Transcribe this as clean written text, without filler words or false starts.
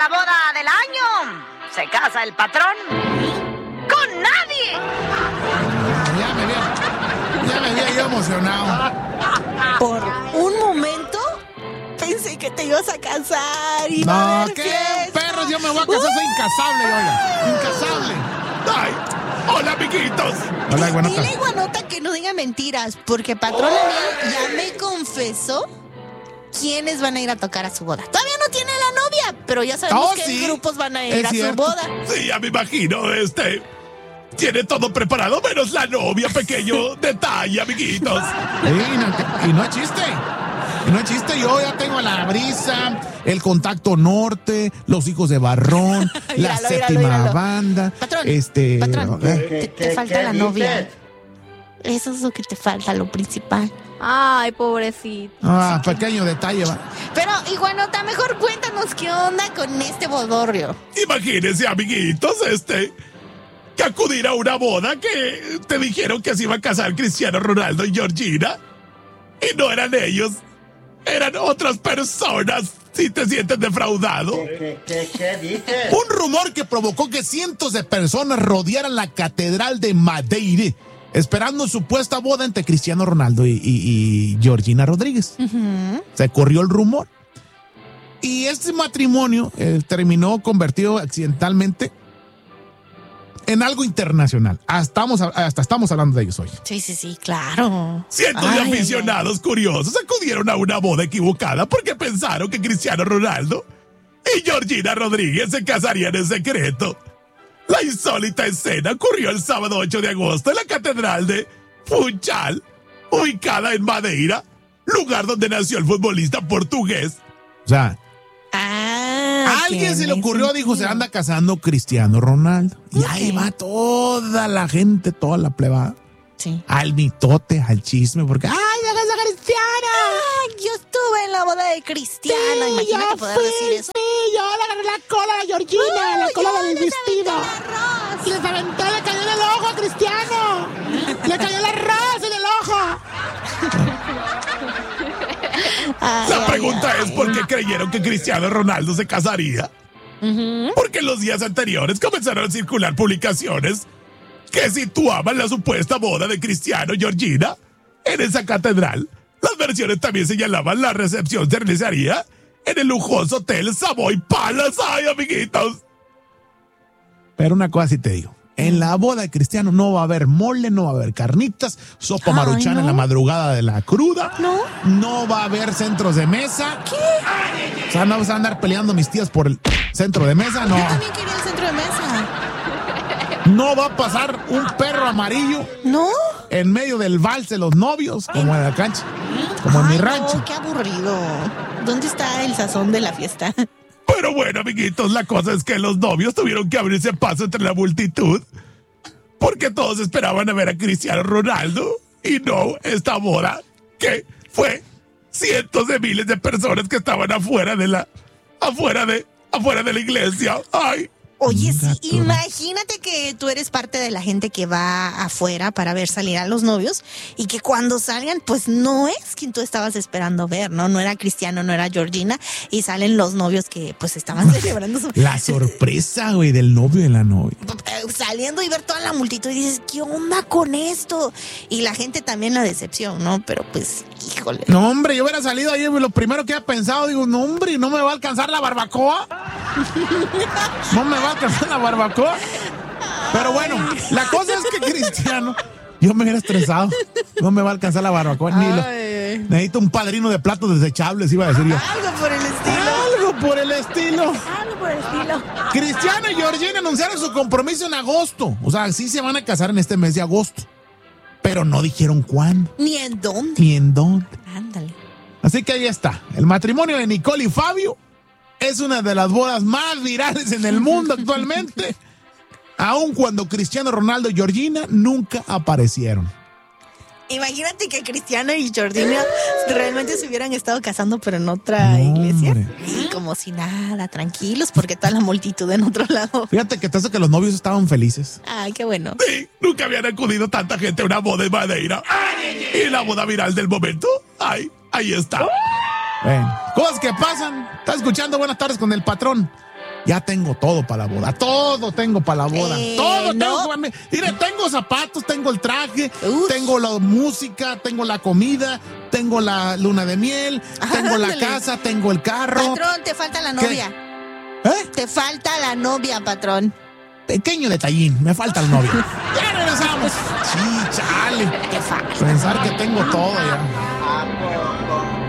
la boda del año. Se casa el patrón con nadie. Ya me había yo emocionado. Por un momento pensé que te ibas a casar y va a haber ¿qué fiesta. perros? Yo me voy a casar, soy incasable, oiga. Incasable. ¡Ay! ¡Hola, amiguitos! Hola, Iguanota. Dile, Iguanota, que no diga mentiras, porque patrón Daniel ya me confesó quiénes van a ir a tocar a su boda. Todavía no tiene la novia, pero ya sabemos qué sí. grupos van a ir Es a cierto. su boda. Sí, ya me imagino, tiene todo preparado, menos la novia, pequeño detalle, amiguitos. Y no es chiste. Y no es chiste, yo ya tengo a la Brisa, el Contacto Norte, los Hijos de Barrón, la Míralo, Séptima míralo. Banda. Patrón, te falta la novia. Eso es lo que te falta, lo principal. Ay, pobrecito. Pequeño detalle, va. Pero, Iguanota, mejor cuéntanos qué onda con este bodorrio. Imagínense, amiguitos, que acudir a una boda que te dijeron que se iba a casar Cristiano Ronaldo y Georgina. Y no eran ellos, eran otras personas. Si te sientes defraudado. ¿Qué dices? Un rumor que provocó que cientos de personas rodearan la Catedral de Madeira, esperando supuesta boda entre Cristiano Ronaldo y Georgina Rodríguez. Se corrió el rumor. Y este matrimonio terminó convertido accidentalmente en algo internacional. Hasta estamos hablando de ellos hoy. Sí, claro. Cientos de aficionados curiosos acudieron a una boda equivocada porque pensaron que Cristiano Ronaldo y Georgina Rodríguez se casarían en secreto. La insólita escena ocurrió el sábado 8 de agosto en la Catedral de Funchal, ubicada en Madeira, lugar donde nació el futbolista portugués. O sea, a alguien se le ocurrió, dijo, se anda casando Cristiano Ronaldo. Y ahí va toda la gente, toda la plebada. Sí. Al mitote, al chisme, porque ¡ay, se casa Cristiano! Ay, yo estuve en la boda de Cristiano. Sí, Imagínate yo poder fui, decir eso. Sí, yo le agarré la cola a Georgina, la cola del vestido. Arroz. Y les aventó, le cayó en el ojo a Cristiano. Le cayó el arroz en el ojo. La pregunta es ¿por qué creyeron que Cristiano Ronaldo se casaría? Porque en los días anteriores comenzaron a circular publicaciones que situaban la supuesta boda de Cristiano y Georgina en esa catedral. Las versiones también señalaban la recepción se realizaría en el lujoso hotel Savoy Palace. ¡Ay, amiguitos! Pero una cosa sí te digo. En la boda de Cristiano no va a haber mole, no va a haber carnitas, sopa maruchan en la madrugada de la cruda. No va a haber centros de mesa. ¿Qué? O sea, no vas a andar peleando mis tías por el centro de mesa, no. Yo también quería el centro de mesa. No va a pasar un perro amarillo. ¿No? En medio del vals de los novios, como en la cancha, como en mi rancho. No, qué aburrido. ¿Dónde está el sazón de la fiesta? Pero bueno, amiguitos, la cosa es que los novios tuvieron que abrirse paso entre la multitud porque todos esperaban a ver a Cristiano Ronaldo y no esta boda que fue cientos de miles de personas que estaban afuera de la iglesia. ¡Ay! Oye, sí, imagínate que tú eres parte de la gente que va afuera para ver salir a los novios y que cuando salgan, pues no es quien tú estabas esperando ver, ¿no? No era Cristiano, no era Georgina y salen los novios que pues estaban celebrando su... La sorpresa, güey, del novio y de la novia. Saliendo y ver toda la multitud y dices, ¿qué onda con esto? Y la gente también la decepción, ¿no? Pero pues, híjole. No, hombre, yo hubiera salido ahí, lo primero que había pensado, digo, no, hombre, ¿no me va a alcanzar la barbacoa? ¿No me va a alcanzar la barbacoa? Pero bueno, la cosa es que Cristiano, yo me hubiera estresado. No me va a alcanzar la barbacoa, necesito un padrino de platos desechables, iba a decir yo. Algo por el estilo. Algo por el estilo. Algo por el estilo. Cristiano y Georgina anunciaron su compromiso en agosto. O sea, sí se van a casar en este mes de agosto. Pero no dijeron cuándo. Ni en dónde. Ni en dónde. Ándale. Así que ahí está. El matrimonio de Nicole y Fabio es una de las bodas más virales en el mundo actualmente. Aun cuando Cristiano Ronaldo y Georgina nunca aparecieron. Imagínate que Cristiano y Georgina realmente se hubieran estado casando, pero en otra iglesia. Hombre. Y como si nada, tranquilos, porque toda la multitud en otro lado. Fíjate que que los novios estaban felices. Ay, qué bueno. Sí, nunca habían acudido tanta gente a una boda en Madeira. Y la boda viral del momento, ay, ahí está. Bueno, cosas que pasan. Está escuchando Buenas Tardes con el Patrón. Ya tengo todo para la boda. Todo tengo para la boda. Todo no. tengo. Mire, tengo zapatos, tengo el traje, Uf. tengo la música, tengo la comida, tengo la luna de miel, tengo la Ándale. casa, tengo el carro. Patrón, te falta la ¿Qué? novia. ¿Eh? Te falta la novia, patrón. Pequeño detallín, me falta el novio. Ya regresamos. Sí, chale. Te falta. Pensar que tengo todo ya. ¿A poco?